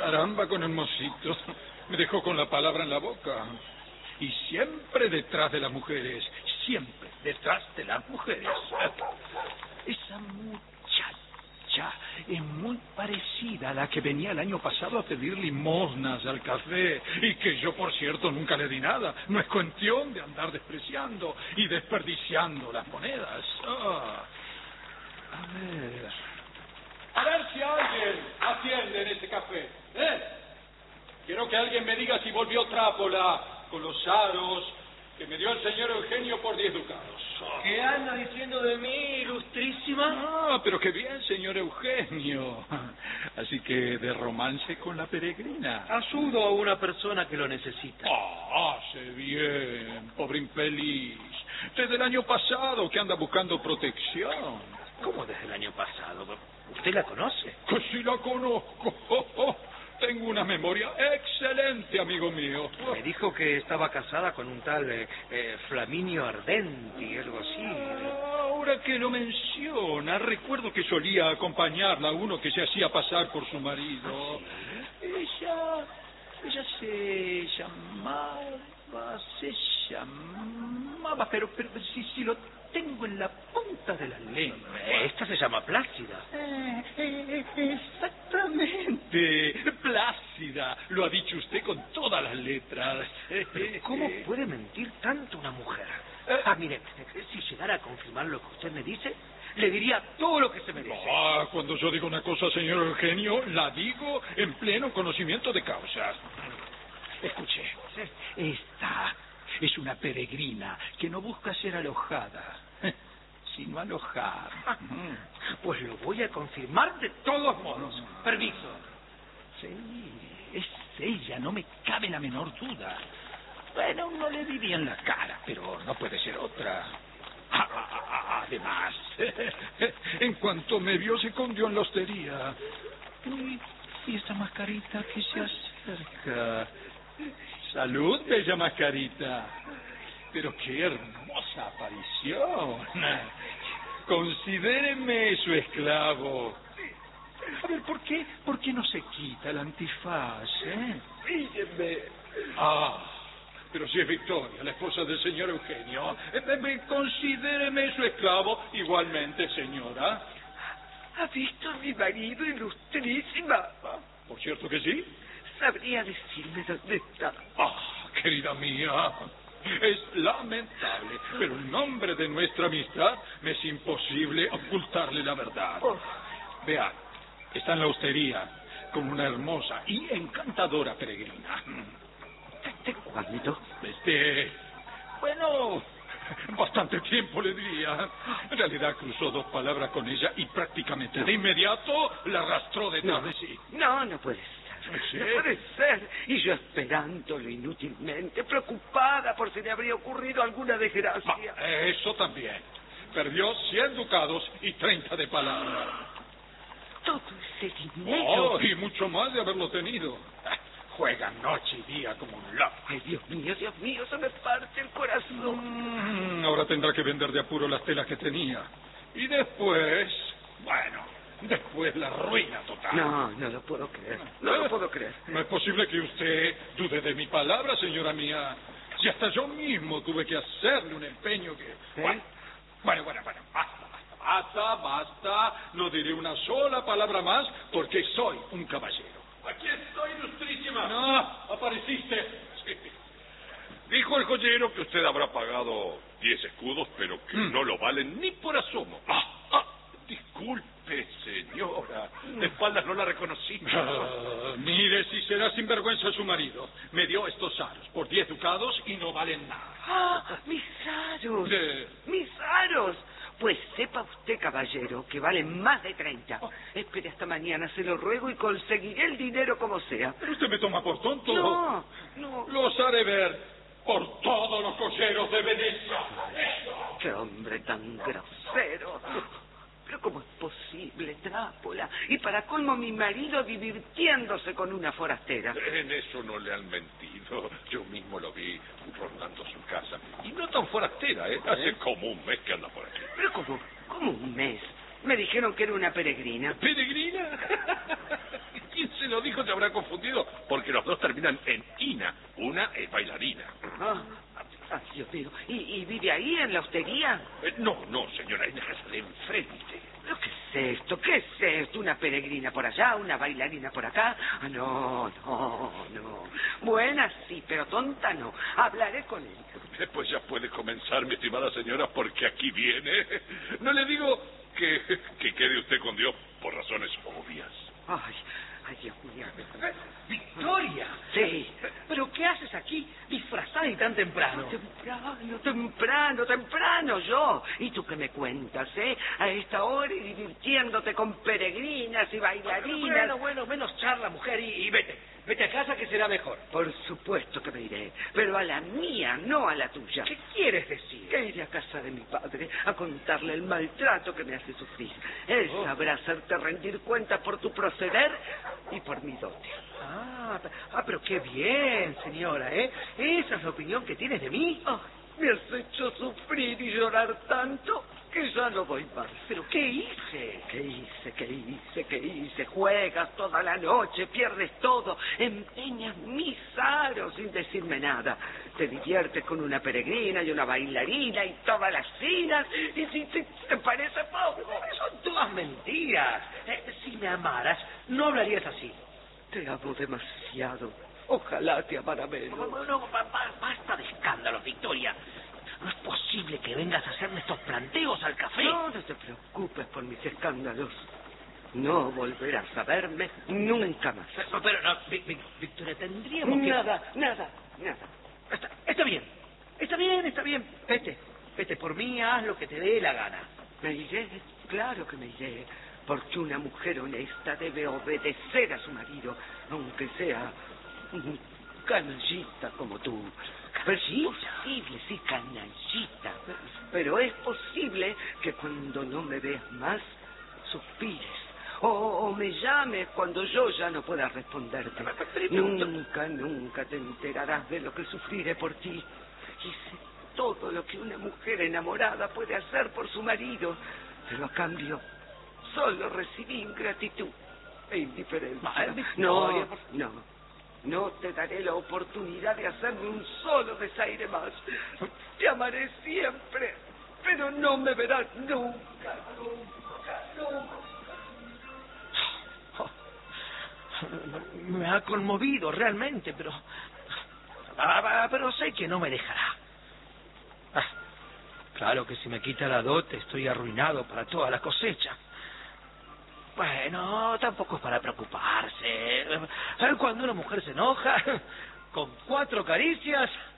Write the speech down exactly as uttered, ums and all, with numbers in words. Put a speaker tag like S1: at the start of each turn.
S1: Caramba, con el mocito. Me dejó con la palabra en la boca. Y siempre detrás de las mujeres. Siempre detrás de las mujeres. Esa muchacha es muy parecida a la que venía el año pasado a pedir limosnas al café. Y que yo, por cierto, nunca le di nada. No es cuestión de andar despreciando y desperdiciando las monedas. Ah. A ver... A ver si alguien atiende en ese café. ¿Eh? Quiero que alguien me diga si volvió Trápola con los aros que me dio el señor Eugenio por diez ducados.
S2: ¿Qué anda diciendo de mí, ilustrísima?
S1: Ah, pero qué bien, señor Eugenio. Así que de romance con la peregrina.
S2: Ayudo a una persona que lo necesita.
S1: Ah, hace bien, pobre infeliz. Desde el año pasado que anda buscando protección.
S2: ¿Cómo desde el año pasado? ¿Usted la conoce?
S1: Que sí la conozco. Oh, oh. Tengo una memoria excelente, amigo mío.
S2: Me dijo que estaba casada con un tal eh, eh, Flaminio Ardenti, algo así.
S1: Ahora que lo menciona, recuerdo que solía acompañarla a uno que se hacía pasar por su marido. ¿Sí? Ella, ella se llamaba, se llamaba, pero, pero si, si lo tengo en la punta de la lengua.
S2: Esta se llama Plácida.
S1: Eh, eh, exactamente, Plácida. Lo ha dicho usted con todas las letras.
S2: ¿Pero cómo puede mentir tanto una mujer? Ah, mire, si llegara a confirmar lo que usted me dice, le diría todo lo que se merece.
S1: Ah, cuando yo digo una cosa, señor Eugenio, la digo en pleno conocimiento de causa. Escuche, esta es una peregrina que no busca ser alojada, sino alojar.
S2: Pues lo voy a confirmar de todos modos. Permiso.
S1: Sí, es ella, no me cabe la menor duda. Bueno, no le vi bien la cara, pero no puede ser otra. Además, en cuanto me vio se escondió en la hostería. Y, y esa mascarita que se acerca. Salud, bella mascarita. Pero qué hermosa aparición. Considéreme su esclavo. A ver, ¿por qué, por qué no se quita el antifaz, eh?
S2: Fíjeme.
S1: Ah, pero si es Victoria, la esposa del señor Eugenio, eh, eh, considéreme su esclavo igualmente, señora.
S3: ¿Ha visto a mi marido, ilustrísima?
S1: Ah, por cierto que sí.
S3: ¿Sabría decirme dónde está?
S1: Ah, querida mía, es lamentable, pero en nombre de nuestra amistad me es imposible ocultarle la verdad.
S3: Oh.
S1: Vea, está en la hostería con una hermosa y encantadora peregrina.
S3: ¿Desde cuándo?
S1: Desde... bueno, bastante tiempo le diría. En realidad cruzó dos palabras con ella y prácticamente de inmediato la arrastró detrás
S3: No.
S1: de sí.
S3: No, no puede ser.
S1: ¿Sí?
S3: No puede ser. Y yo esperándolo inútilmente, preocupada por si le habría ocurrido alguna desgracia.
S1: Ah, eso también. Perdió cien ducados y treinta de palabra.
S3: Todo ese dinero.
S1: Oh, y mucho más de haberlo tenido. Juega noche y día como un loco.
S3: Ay, Dios mío, Dios mío, se me parte el corazón.
S1: Mm, ahora tendrá que vender de apuro las telas que tenía. Y después, bueno, después la ruina total.
S3: No, no lo puedo creer. No lo puedo creer.
S1: No es posible que usted dude de mi palabra, señora mía. Si hasta yo mismo tuve que hacerle un empeño que...
S3: ¿Eh?
S1: Bueno, bueno, bueno, bueno, basta, basta, basta, basta. No diré una sola palabra más porque soy un caballero.
S4: Aquí estoy, ilustrísima.
S1: No, apareciste.
S4: Sí. Dijo el joyero que usted habrá pagado diez escudos, pero que
S1: Mm.
S4: no lo valen ni por asomo. Ah, ah, disculpe, señora. De espaldas no la reconocí.
S1: Ah, mire, si será sinvergüenza su marido. Me dio estos aros por diez ducados y no valen nada.
S3: ¡Ah! ¡Mis aros!
S1: ¿Qué?
S3: ¡Mis aros! Pues sepa usted, caballero, que valen más de treinta. Espere hasta mañana, se lo ruego, y conseguiré el dinero como sea.
S1: Pero usted me toma por tonto.
S3: No, no.
S1: Los haré ver por todos los cocheros de Venecia.
S3: ¡Qué hombre tan grosero! Pero ¿cómo es posible, Trápola? Y para colmo, mi marido divirtiéndose con una forastera.
S4: En eso no le han mentido. Yo mismo lo vi rondando su casa. Y no tan forastera, ¿eh? Hace como un mes que anda por aquí.
S3: Pero ¿cómo? ¿Cómo un mes? Me dijeron que era una peregrina.
S4: ¿Peregrina? ¿Quién se lo dijo? ¿Te habrá confundido porque los dos terminan en ina. Una es bailarina.
S3: Ah, ay, Dios mío. ¿Y, ¿Y vive ahí, en la hostería?
S4: Eh, no, no, señora, en la casa de enfrente.
S3: ¿Pero qué es esto? ¿Qué es esto? ¿Una peregrina por allá? ¿Una bailarina por acá? Ah, no, no, no. Buena sí, pero tonta no. Hablaré con ella.
S4: Pues ya puede comenzar, mi estimada señora, porque aquí viene. No le digo que, que quede usted con Dios por razones obvias.
S3: Ay, ay, Dios mío.
S2: ¡Victoria!
S3: Sí.
S2: ¿Pero qué haces aquí disfrazada y tan temprano?
S3: Temprano, temprano, temprano yo. ¿Y tú qué me cuentas, eh? A esta hora y divirtiéndote con peregrinas y bailarinas.
S2: Bueno, bueno, menos charla, mujer, y, y vete. Vete a casa que será mejor.
S3: Por supuesto que me iré, pero a la mía, no a la tuya.
S2: ¿Qué quieres decir?
S3: Que iré a casa de mi padre a contarle el maltrato que me hace sufrir. Él
S2: Oh.
S3: sabrá hacerte rendir cuentas por tu proceder y por mi dote.
S2: Ah, ah, pero qué bien, señora, ¿eh? Esa es la opinión que tienes de mí.
S3: Ay, me has hecho sufrir y llorar tanto que ya no voy más.
S2: ¿Pero qué hice?
S3: ¿Qué hice? ¿Qué hice? ¿Qué hice? Juegas toda la noche, pierdes todo, empeñas mis aros sin decirme nada. Te diviertes con una peregrina y una bailarina y todas las cinas. Y si te, te parece poco.
S2: Son todas mentiras. Eh, si me amaras, no hablarías así.
S3: Te amo demasiado. Ojalá te amara menos.
S2: No, no, ba- ba- basta de escándalos, Victoria. No es posible que vengas a hacerme estos planteos al café.
S3: No, no te preocupes por mis escándalos. No volverás a verme nunca más.
S2: Pero, pero no, Vi- Vi- Victoria, tendríamos que...
S3: Nada, nada, nada.
S2: Está, está bien, está bien, está bien. Vete, vete por mí, haz lo que te dé la gana.
S3: Me iré, claro que me iré, porque una mujer honesta debe obedecer a su marido, aunque sea un canallita como tú. Pero es posible, sí, canallita. Pero es posible que cuando no me veas más, suspires. O, o me llames cuando yo ya no pueda responderte. Nunca, nunca te enterarás de lo que sufriré por ti. Hice todo lo que una mujer enamorada puede hacer por su marido, pero a cambio solo recibí ingratitud e indiferencia.
S2: Ay, Victoria,
S3: No,
S2: por-
S3: no, no te daré la oportunidad de hacerme un solo desaire más. Te amaré siempre, pero no me verás nunca, nunca, nunca.
S2: Me ha conmovido realmente, pero... Ah, ah, pero sé que no me dejará. Ah, claro que si me quita la dote estoy arruinado para toda la cosecha. Bueno, tampoco es para preocuparse. Cuando una mujer se enoja, con cuatro caricias